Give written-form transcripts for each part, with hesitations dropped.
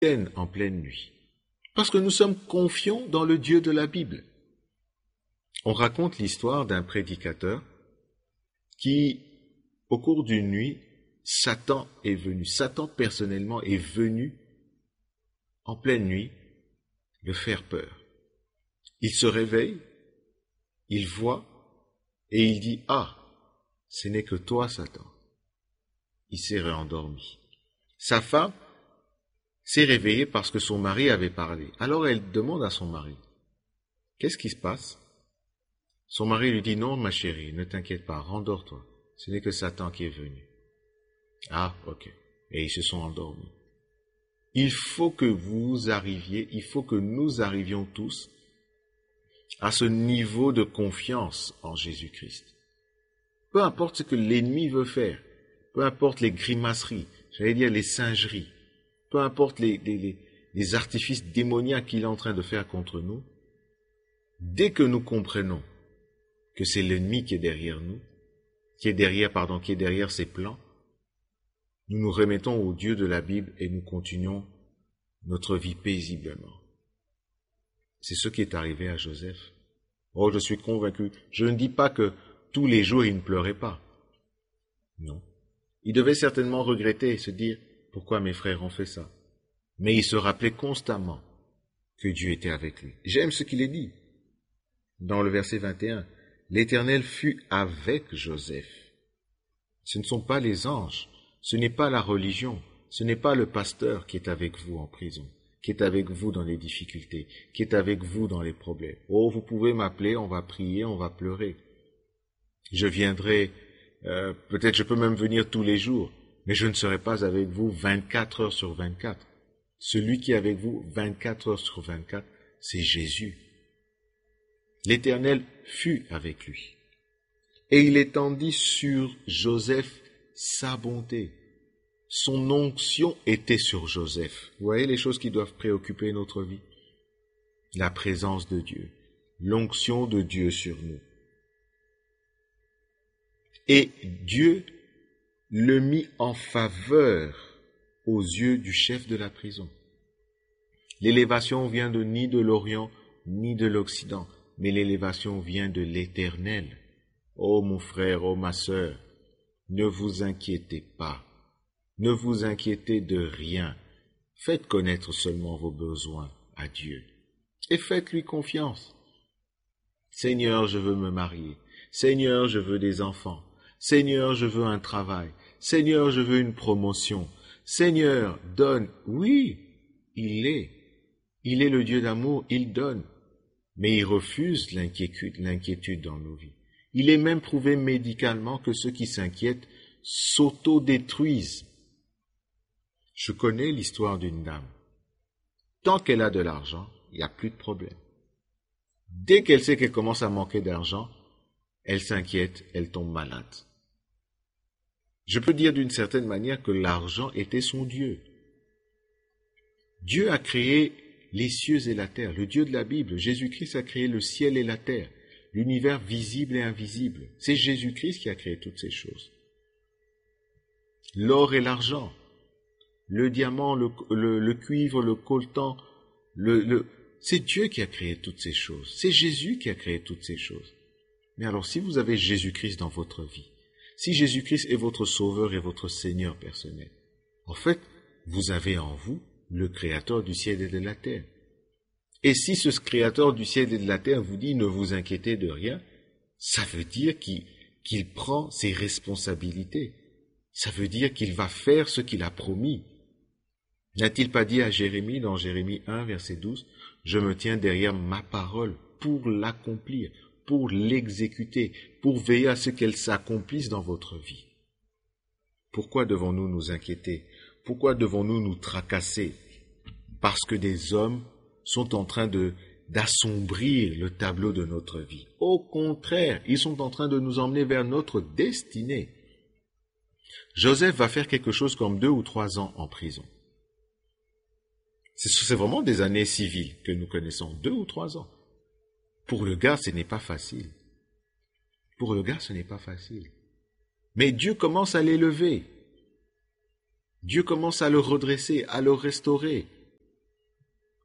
viennent en pleine nuit. Parce que nous sommes confiants dans le Dieu de la Bible. On raconte l'histoire d'un prédicateur qui, au cours d'une nuit, Satan personnellement est venu en pleine nuit le faire peur. Il se réveille, il voit et il dit « Ah, ce n'est que toi, Satan ». Il s'est réendormi. Sa femme s'est réveillée parce que son mari avait parlé. Alors elle demande à son mari « Qu'est-ce qui se passe ?» Son mari lui dit « Non, ma chérie, ne t'inquiète pas, rendors-toi. Ce n'est que Satan qui est venu. » Ah, ok. Et ils se sont endormis. Il faut que il faut que nous arrivions tous à ce niveau de confiance en Jésus-Christ. Peu importe ce que l'ennemi veut faire, peu importe les grimaceries, j'allais dire les singeries, peu importe les artifices démoniaques qu'il est en train de faire contre nous, dès que nous comprenons que c'est l'ennemi qui est derrière nous, qui est derrière ses plans, nous nous remettons au Dieu de la Bible et nous continuons notre vie paisiblement. C'est ce qui est arrivé à Joseph. Oh, je suis convaincu. Je ne dis pas que tous les jours il ne pleurait pas. Non. Il devait certainement regretter et se dire « Pourquoi mes frères ont fait ça ?» Mais il se rappelait constamment que Dieu était avec lui. J'aime ce qu'il est dit. Dans le verset 21, « L'Éternel fut avec Joseph. » Ce ne sont pas les anges. Ce n'est pas la religion, ce n'est pas le pasteur qui est avec vous en prison, qui est avec vous dans les difficultés, qui est avec vous dans les problèmes. Oh, vous pouvez m'appeler, on va prier, on va pleurer. Je viendrai, peut-être je peux même venir tous les jours, mais je ne serai pas avec vous 24 heures sur 24. Celui qui est avec vous 24 heures sur 24, c'est Jésus. L'Éternel fut avec lui. Et il étendit sur Joseph sa bonté. Son onction était sur Joseph. Vous voyez les choses qui doivent préoccuper notre vie? La présence de Dieu, l'onction de Dieu sur nous. Et Dieu le mit en faveur aux yeux du chef de la prison. L'élévation vient ni de l'Orient, ni de l'Occident, mais l'élévation vient de l'Éternel. Oh mon frère, oh ma sœur, ne vous inquiétez pas, ne vous inquiétez de rien. Faites connaître seulement vos besoins à Dieu et faites-lui confiance. Seigneur, je veux me marier. Seigneur, je veux des enfants. Seigneur, je veux un travail. Seigneur, je veux une promotion. Seigneur, donne. Oui, il est. Il est le Dieu d'amour, il donne. Mais il refuse l'inquiétude dans nos vies. Il est même prouvé médicalement que ceux qui s'inquiètent s'auto-détruisent. Je connais l'histoire d'une dame. Tant qu'elle a de l'argent, il n'y a plus de problème. Dès qu'elle sait qu'elle commence à manquer d'argent, elle s'inquiète, elle tombe malade. Je peux dire d'une certaine manière que l'argent était son Dieu. Dieu a créé les cieux et la terre, le Dieu de la Bible. Jésus-Christ a créé le ciel et la terre, l'univers visible et invisible. C'est Jésus-Christ qui a créé toutes ces choses. L'or et l'argent, le diamant, le cuivre, le coltan, c'est Dieu qui a créé toutes ces choses. C'est Jésus qui a créé toutes ces choses. Mais alors, si vous avez Jésus-Christ dans votre vie, si Jésus-Christ est votre sauveur et votre Seigneur personnel, en fait, vous avez en vous le Créateur du ciel et de la terre. Et si ce Créateur du ciel et de la terre vous dit « ne vous inquiétez de rien », ça veut dire qu'il prend ses responsabilités. Ça veut dire qu'il va faire ce qu'il a promis. N'a-t-il pas dit à Jérémie, dans Jérémie 1, verset 12, « Je me tiens derrière ma parole pour l'accomplir, pour l'exécuter, pour veiller à ce qu'elle s'accomplisse dans votre vie. » Pourquoi devons-nous nous inquiéter? Pourquoi devons-nous nous tracasser? Parce que des hommes sont en train d'assombrir le tableau de notre vie. Au contraire, ils sont en train de nous emmener vers notre destinée. Joseph va faire quelque chose comme 2 ou 3 ans en prison. C'est vraiment des années civiles que nous connaissons, 2 ou 3 ans. Pour le gars, ce n'est pas facile. Pour le gars, ce n'est pas facile. Mais Dieu commence à l'élever. Dieu commence à le redresser, à le restaurer.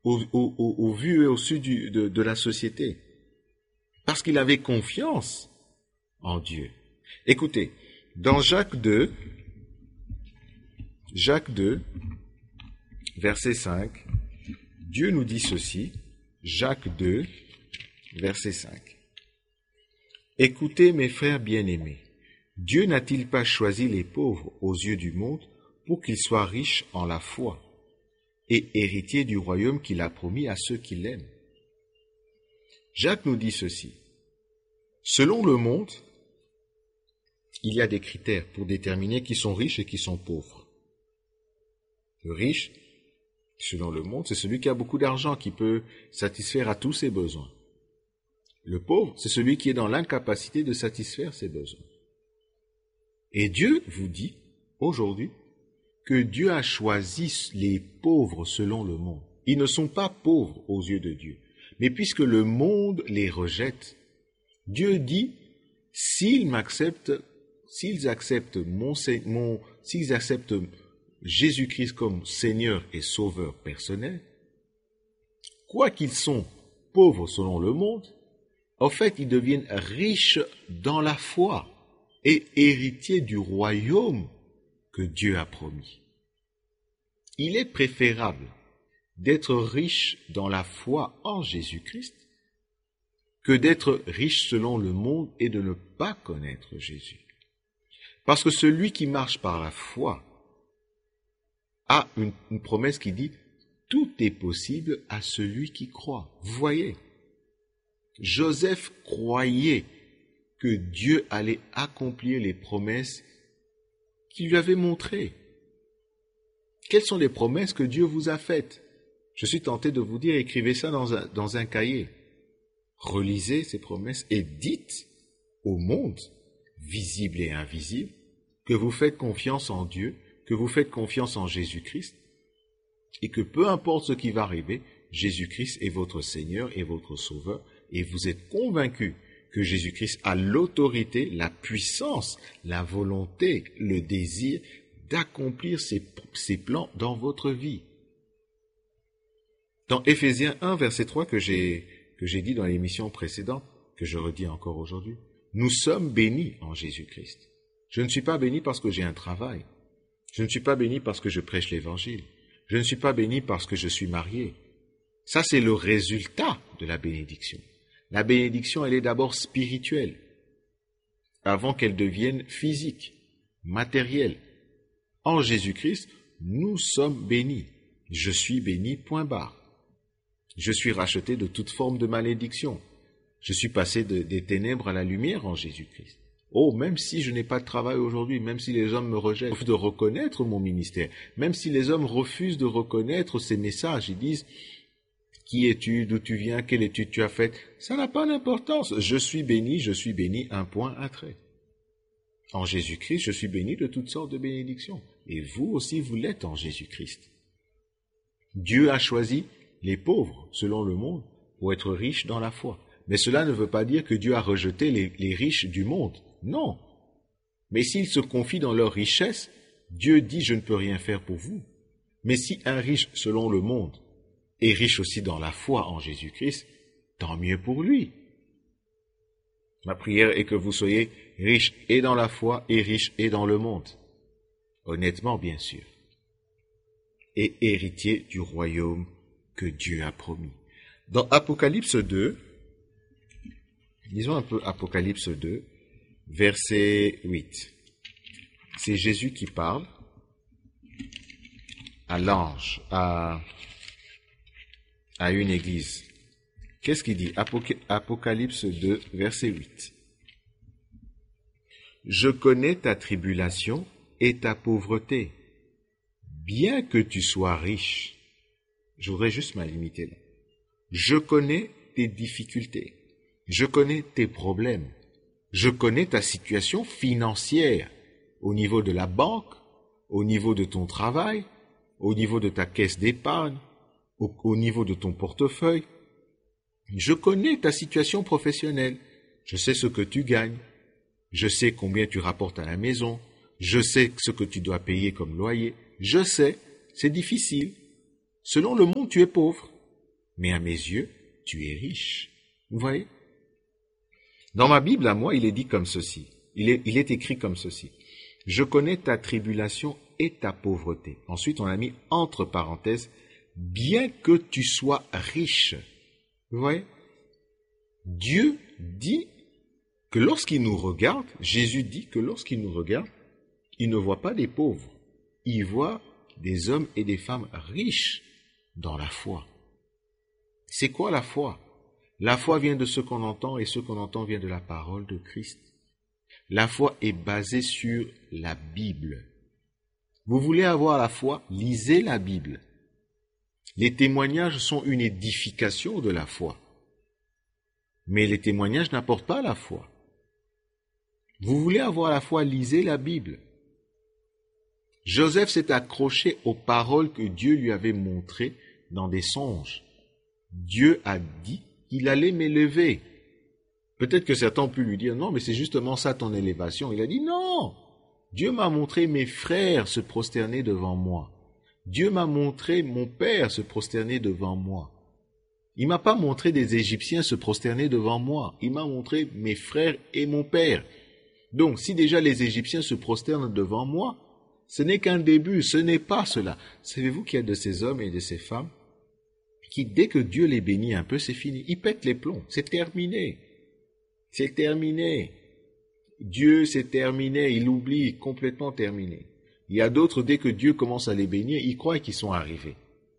au vu et au su de la société. Parce qu'il avait confiance en Dieu. Écoutez, dans Jacques 2, verset 5, Dieu nous dit ceci, Jacques 2, verset 5. Écoutez mes frères bien-aimés, Dieu n'a-t-il pas choisi les pauvres aux yeux du monde pour qu'ils soient riches en la foi et héritiers du royaume qu'il a promis à ceux qui l'aiment? Jacques nous dit ceci. Selon le monde, il y a des critères pour déterminer qui sont riches et qui sont pauvres. Le riche, selon le monde, c'est celui qui a beaucoup d'argent, qui peut satisfaire à tous ses besoins. Le pauvre, c'est celui qui est dans l'incapacité de satisfaire ses besoins. Et Dieu vous dit, aujourd'hui, que Dieu a choisi les pauvres selon le monde. Ils ne sont pas pauvres aux yeux de Dieu. Mais puisque le monde les rejette, Dieu dit, s'ils acceptent Jésus-Christ comme Seigneur et Sauveur personnel, quoi qu'ils sont pauvres selon le monde, en fait, ils deviennent riches dans la foi et héritiers du royaume que Dieu a promis. Il est préférable d'être riche dans la foi en Jésus-Christ que d'être riche selon le monde et de ne pas connaître Jésus. Parce que celui qui marche par la foi a une promesse qui dit « Tout est possible à celui qui croit ». Vous voyez, Joseph croyait que Dieu allait accomplir les promesses qu'il lui avait montrées. Quelles sont les promesses que Dieu vous a faites? Je suis tenté de vous dire, écrivez ça dans un cahier. Relisez ces promesses et dites au monde, visible et invisible, que vous faites confiance en Dieu, que vous faites confiance en Jésus-Christ, et que peu importe ce qui va arriver, Jésus-Christ est votre Seigneur et votre Sauveur, et vous êtes convaincus que Jésus-Christ a l'autorité, la puissance, la volonté, le désir d'accomplir ses plans dans votre vie. Dans Éphésiens 1, verset 3, que j'ai dit dans l'émission précédente, que je redis encore aujourd'hui, nous sommes bénis en Jésus-Christ. Je ne suis pas béni parce que j'ai un travail. Je ne suis pas béni parce que je prêche l'Évangile. Je ne suis pas béni parce que je suis marié. Ça, c'est le résultat de la bénédiction. La bénédiction, elle est d'abord spirituelle, avant qu'elle devienne physique, matérielle. En Jésus-Christ, nous sommes bénis. Je suis béni, point barre. Je suis racheté de toute forme de malédiction. Je suis passé des ténèbres à la lumière en Jésus-Christ. Oh, même si je n'ai pas de travail aujourd'hui, même si les hommes me rejettent, refusent de reconnaître mon ministère, même si les hommes refusent de reconnaître ces messages, ils disent « Qui es-tu? D'où tu viens? Quelle étude tu as faite ?» Ça n'a pas d'importance. Je suis béni, un point, un trait. En Jésus-Christ, je suis béni de toutes sortes de bénédictions. Et vous aussi, vous l'êtes en Jésus-Christ. Dieu a choisi les pauvres, selon le monde, pour être riches dans la foi. Mais cela ne veut pas dire que Dieu a rejeté les riches du monde. Non. Mais s'ils se confient dans leur richesse, Dieu dit « Je ne peux rien faire pour vous ». Mais si un riche, selon le monde, est riche aussi dans la foi en Jésus-Christ, tant mieux pour lui. Ma prière est que vous soyez riches et dans la foi et riches et dans le monde. Honnêtement, bien sûr. Et héritiers du royaume que Dieu a promis. Dans Apocalypse 2, lisons un peu Apocalypse 2, verset 8. C'est Jésus qui parle à l'ange, à une église. Qu'est-ce qu'il dit? Apocalypse 2, verset 8. Je connais ta tribulation et ta pauvreté, bien que tu sois riche. Je voudrais juste me limiter là. Je connais tes difficultés. Je connais tes problèmes. Je connais ta situation financière au niveau de la banque, au niveau de ton travail, au niveau de ta caisse d'épargne, au niveau de ton portefeuille. Je connais ta situation professionnelle. Je sais ce que tu gagnes. Je sais combien tu rapportes à la maison. Je sais ce que tu dois payer comme loyer. Je sais, c'est difficile. Selon le monde, tu es pauvre. mais à mes yeux, tu es riche. Vous voyez? Dans ma Bible, à moi, il est dit comme ceci. Il est écrit comme ceci. Je connais ta tribulation et ta pauvreté. Ensuite, on a mis entre parenthèses, bien que tu sois riche. Vous voyez? Dieu dit que lorsqu'il nous regarde, Jésus dit que lorsqu'il nous regarde, il ne voit pas des pauvres. Il voit des hommes et des femmes riches dans la foi. C'est quoi la foi? La foi vient de ce qu'on entend et ce qu'on entend vient de la parole de Christ. La foi est basée sur la Bible. Vous voulez avoir la foi? Lisez la Bible. Les témoignages sont une édification de la foi. Mais les témoignages n'apportent pas la foi. Vous voulez avoir la foi? Lisez la Bible. Joseph s'est accroché aux paroles que Dieu lui avait montrées dans des songes. Dieu a dit qu'il allait m'élever. Peut-être que certains ont pu lui dire, non, mais c'est justement ça ton élévation. Il a dit, non, Dieu m'a montré mes frères se prosterner devant moi. Dieu m'a montré mon père se prosterner devant moi. Il m'a pas montré des Égyptiens se prosterner devant moi. Il m'a montré mes frères et mon père. Donc, si déjà les Égyptiens se prosternent devant moi, ce n'est qu'un début, ce n'est pas cela. Savez-vous qu'il y a de ces hommes et de ces femmes qui, dès que Dieu les bénit un peu, c'est fini. Ils pètent les plombs, c'est terminé. C'est terminé. Dieu, c'est terminé, il oublie, complètement terminé. Il y a d'autres, dès que Dieu commence à les bénir, ils croient qu'ils sont arrivés.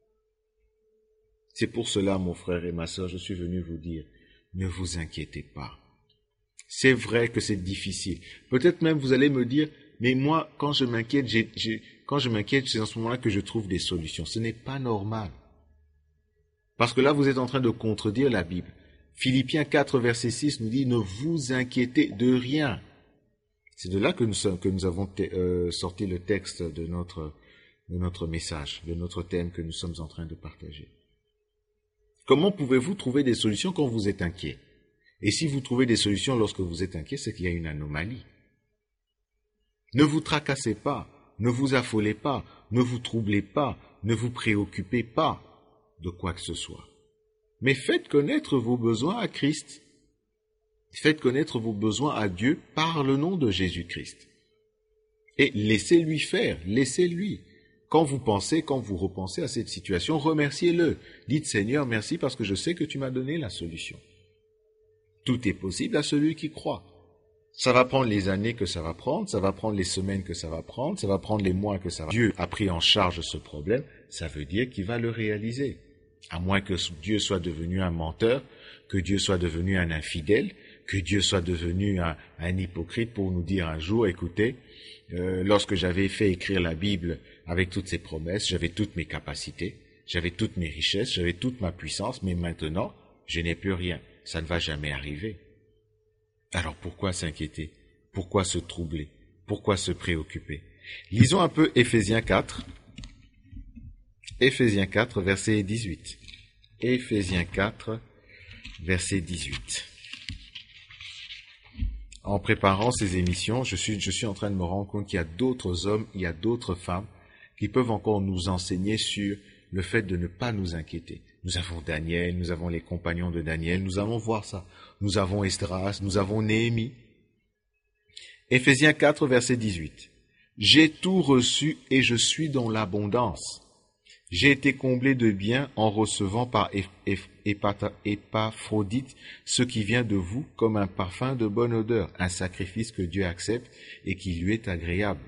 C'est pour cela, mon frère et ma sœur, je suis venu vous dire, ne vous inquiétez pas. C'est vrai que c'est difficile. Peut-être même vous allez me dire, mais moi, quand je m'inquiète, c'est en ce moment-là que je trouve des solutions. Ce n'est pas normal. Parce que là, vous êtes en train de contredire la Bible. Philippiens 4, verset 6 nous dit, ne vous inquiétez de rien. C'est de là que nous avons sorti le texte de notre message, de notre thème que nous sommes en train de partager. Comment pouvez-vous trouver des solutions quand vous êtes inquiet? Et si vous trouvez des solutions lorsque vous êtes inquiet, c'est qu'il y a une anomalie. Ne vous tracassez pas, ne vous affolez pas, ne vous troublez pas, ne vous préoccupez pas de quoi que ce soit. Mais faites connaître vos besoins à Christ. Faites connaître vos besoins à Dieu par le nom de Jésus-Christ. Et laissez-lui faire, laissez-lui. Quand vous repensez à cette situation, remerciez-le. Dites, Seigneur, merci parce que je sais que tu m'as donné la solution. Tout est possible à celui qui croit. Ça va prendre les années que ça va prendre, ça va prendre les semaines que ça va prendre les mois que ça va prendre. Dieu a pris en charge ce problème, ça veut dire qu'il va le réaliser. À moins que Dieu soit devenu un menteur, que Dieu soit devenu un infidèle, que Dieu soit devenu un hypocrite pour nous dire un jour, écoutez, lorsque j'avais fait écrire la Bible avec toutes ses promesses, j'avais toutes mes capacités, j'avais toutes mes richesses, j'avais toute ma puissance, mais maintenant, je n'ai plus rien. Ça ne va jamais arriver. Alors pourquoi s'inquiéter? Pourquoi se troubler? Pourquoi se préoccuper? Lisons un peu Éphésiens 4. Éphésiens 4, verset 18. Éphésiens 4, verset 18. En préparant ces émissions, je suis en train de me rendre compte qu'il y a d'autres hommes, il y a d'autres femmes qui peuvent encore nous enseigner sur le fait de ne pas nous inquiéter. Nous avons Daniel, nous avons les compagnons de Daniel, nous allons voir ça. Nous avons Esdras, nous avons Néhémie. Éphésiens 4, verset 18. J'ai tout reçu et je suis dans l'abondance. J'ai été comblé de biens en recevant par Épaphrodite ce qui vient de vous comme un parfum de bonne odeur, un sacrifice que Dieu accepte et qui lui est agréable.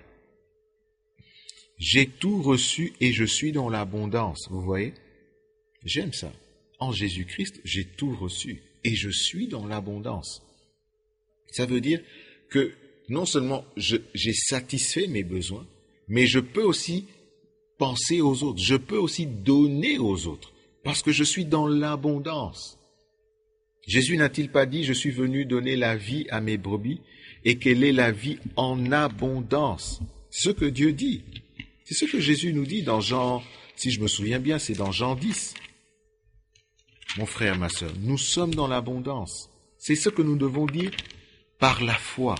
J'ai tout reçu et je suis dans l'abondance. Vous voyez? J'aime ça. En Jésus-Christ, j'ai tout reçu et je suis dans l'abondance. Ça veut dire que non seulement j'ai satisfait mes besoins, mais je peux aussi penser aux autres, je peux aussi donner aux autres, parce que je suis dans l'abondance. Jésus n'a-t-il pas dit, je suis venu donner la vie à mes brebis, et quelle est la vie en abondance? C'est ce que Dieu dit. C'est ce que Jésus nous dit dans Jean, si je me souviens bien, c'est dans Jean 10. Mon frère, ma sœur, nous sommes dans l'abondance. C'est ce que nous devons dire par la foi.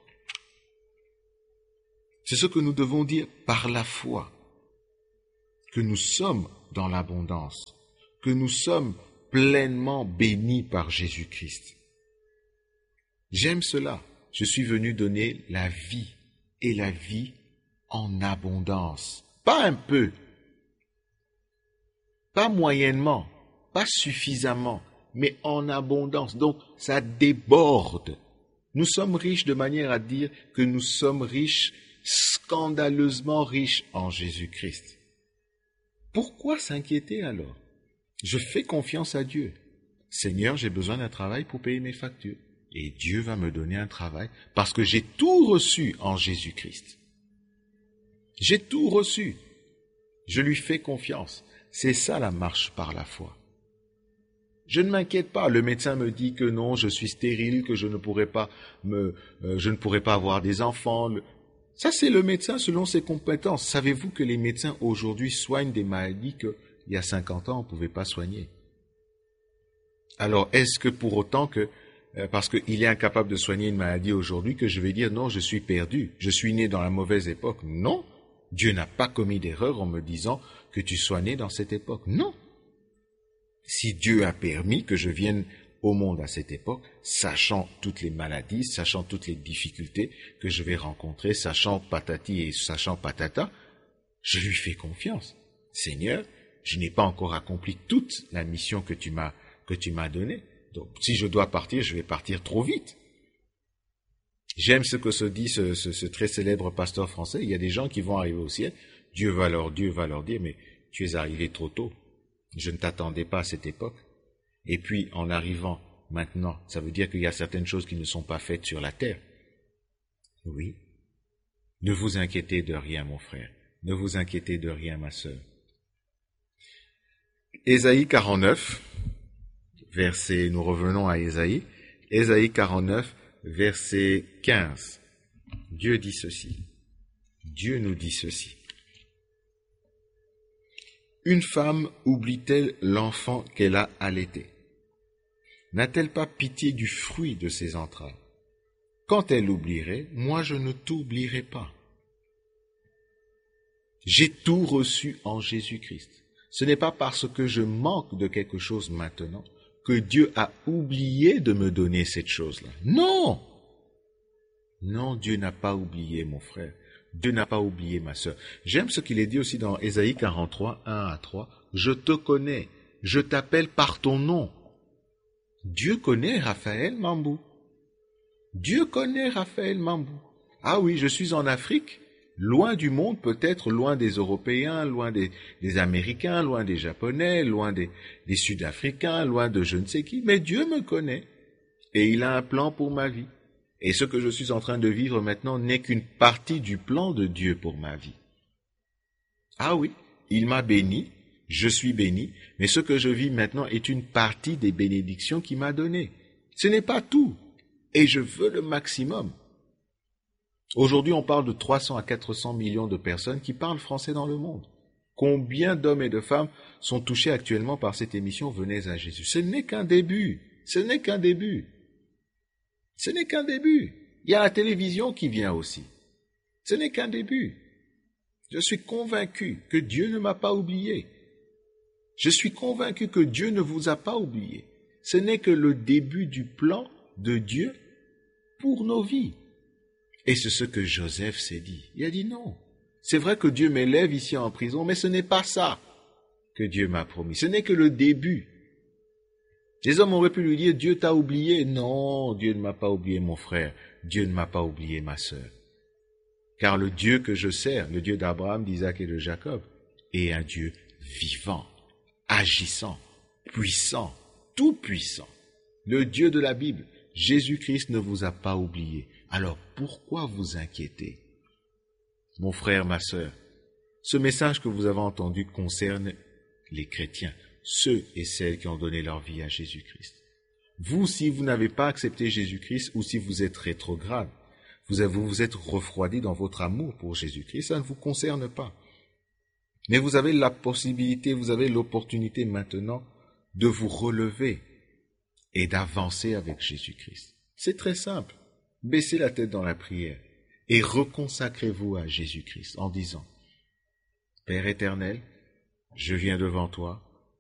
C'est ce que nous devons dire par la foi. Que nous sommes dans l'abondance. que nous sommes pleinement bénis par Jésus-Christ. J'aime cela. Je suis venu donner la vie, et la vie en abondance. Pas un peu, pas moyennement, pas suffisamment, mais en abondance. Donc, ça déborde. Nous sommes riches de manière à dire que nous sommes riches, scandaleusement riches en Jésus-Christ. Pourquoi s'inquiéter alors? Je fais confiance à Dieu. Seigneur, j'ai besoin d'un travail pour payer mes factures. Et Dieu va me donner un travail parce que j'ai tout reçu en Jésus-Christ. J'ai tout reçu. Je lui fais confiance. C'est ça la marche par la foi. Je ne m'inquiète pas. Le médecin me dit que non, je suis stérile, que je ne pourrai pas avoir des enfants. Ça, c'est le médecin selon ses compétences. Savez-vous que les médecins aujourd'hui soignent des maladies qu'il y a 50 ans, on ne pouvait pas soigner? Alors, est-ce que pour autant que, parce qu'il est incapable de soigner une maladie aujourd'hui, que je vais dire non, je suis perdu, je suis né dans la mauvaise époque? Non, Dieu n'a pas commis d'erreur en me disant que tu sois né dans cette époque. Non. Si Dieu a permis que je vienne au monde à cette époque, sachant toutes les maladies, sachant toutes les difficultés que je vais rencontrer, sachant patati et sachant patata, je lui fais confiance. Seigneur, je n'ai pas encore accompli toute la mission que tu m'as donnée. Donc, si je dois partir, je vais partir trop vite. J'aime ce que se dit ce très célèbre pasteur français. Il y a des gens qui vont arriver au ciel. Dieu va leur dire, mais tu es arrivé trop tôt. Je ne t'attendais pas à cette époque. Et puis, en arrivant maintenant, ça veut dire qu'il y a certaines choses qui ne sont pas faites sur la terre. Oui. Ne vous inquiétez de rien, mon frère. Ne vous inquiétez de rien, ma sœur. Ésaïe 49, nous revenons à Ésaïe. Ésaïe 49, verset 15. Dieu dit ceci. Dieu nous dit ceci. Une femme oublie-t-elle l'enfant qu'elle a allaité? N'a-t-elle pas pitié du fruit de ses entrailles? Quand elle l'oublierait, moi je ne t'oublierai pas. J'ai tout reçu en Jésus-Christ. Ce n'est pas parce que je manque de quelque chose maintenant que Dieu a oublié de me donner cette chose-là. Non! Non, Dieu n'a pas oublié, mon frère. Dieu n'a pas oublié, ma sœur. J'aime ce qu'il est dit aussi dans Ésaïe 43, 1 à 3. Je te connais, je t'appelle par ton nom. Dieu connaît Raphaël Mambou. Dieu connaît Raphaël Mambou. Ah oui, je suis en Afrique, loin du monde, peut-être loin des Européens, loin des Américains, loin des Japonais, loin des Sud-Africains, loin de je ne sais qui, mais Dieu me connaît et il a un plan pour ma vie. Et ce que je suis en train de vivre maintenant n'est qu'une partie du plan de Dieu pour ma vie. Ah oui, il m'a béni, je suis béni, mais ce que je vis maintenant est une partie des bénédictions qu'il m'a données. Ce n'est pas tout, et je veux le maximum. Aujourd'hui, on parle de 300 à 400 millions de personnes qui parlent français dans le monde. Combien d'hommes et de femmes sont touchés actuellement par cette émission « Venez à Jésus ». Ce n'est qu'un début, ce n'est qu'un début. Ce n'est qu'un début. Il y a la télévision qui vient aussi. Ce n'est qu'un début. Je suis convaincu que Dieu ne m'a pas oublié. Je suis convaincu que Dieu ne vous a pas oublié. Ce n'est que le début du plan de Dieu pour nos vies. Et c'est ce que Joseph s'est dit. Il a dit non. C'est vrai que Dieu m'élève ici en prison, mais ce n'est pas ça que Dieu m'a promis. Ce n'est que le début. Les hommes auraient pu lui dire, Dieu t'a oublié. Non, Dieu ne m'a pas oublié, mon frère. Dieu ne m'a pas oublié, ma sœur. Car le Dieu que je sers, le Dieu d'Abraham, d'Isaac et de Jacob, est un Dieu vivant, agissant, puissant, tout puissant. Le Dieu de la Bible, Jésus-Christ ne vous a pas oublié. Alors pourquoi vous inquiéter? Mon frère, ma sœur, ce message que vous avez entendu concerne les chrétiens, ceux et celles qui ont donné leur vie à Jésus-Christ. Vous, si vous n'avez pas accepté Jésus-Christ ou si vous êtes rétrograde, vous vous êtes refroidi dans votre amour pour Jésus-Christ, ça ne vous concerne pas. Mais vous avez la possibilité, vous avez l'opportunité maintenant de vous relever et d'avancer avec Jésus-Christ. C'est très simple. Baissez la tête dans la prière et reconsacrez-vous à Jésus-Christ en disant « Père éternel, je viens devant toi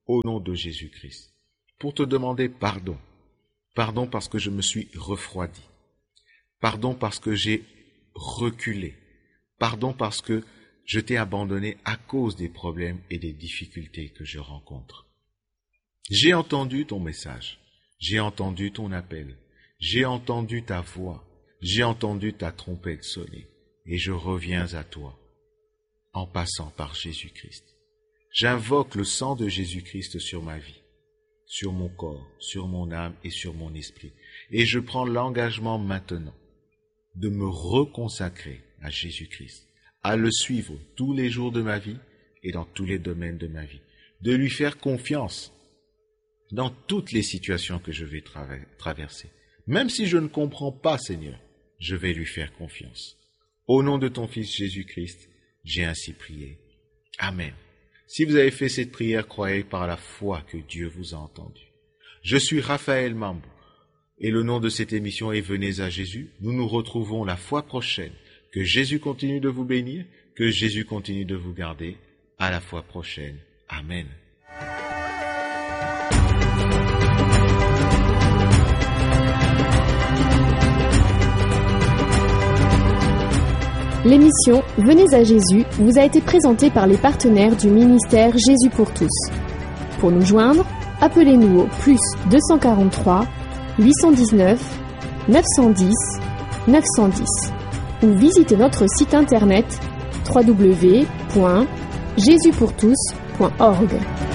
au nom de Jésus-Christ, pour te demander pardon. Pardon parce que je me suis refroidi. Pardon parce que j'ai reculé. Pardon parce que je t'ai abandonné à cause des problèmes et des difficultés que je rencontre. J'ai entendu ton message. J'ai entendu ton appel. J'ai entendu ta voix. J'ai entendu ta trompette sonner. Et je reviens à toi, en passant par Jésus-Christ. J'invoque le sang de Jésus-Christ sur ma vie, sur mon corps, sur mon âme et sur mon esprit. Et je prends l'engagement maintenant de me reconsacrer à Jésus-Christ, à le suivre tous les jours de ma vie et dans tous les domaines de ma vie, de lui faire confiance dans toutes les situations que je vais traverser. Même si je ne comprends pas, Seigneur, je vais lui faire confiance. Au nom de ton Fils Jésus-Christ, j'ai ainsi prié. Amen. Si vous avez fait cette prière, croyez par la foi que Dieu vous a entendu. Je suis Raphaël Mambou et le nom de cette émission est Venez à Jésus. Nous nous retrouvons la fois prochaine. Que Jésus continue de vous bénir, que Jésus continue de vous garder. À la fois prochaine. Amen. L'émission Venez à Jésus vous a été présentée par les partenaires du ministère Jésus pour tous. Pour nous joindre, appelez-nous au +243 819 910 910 ou visitez notre site internet www.jesuspourtous.org.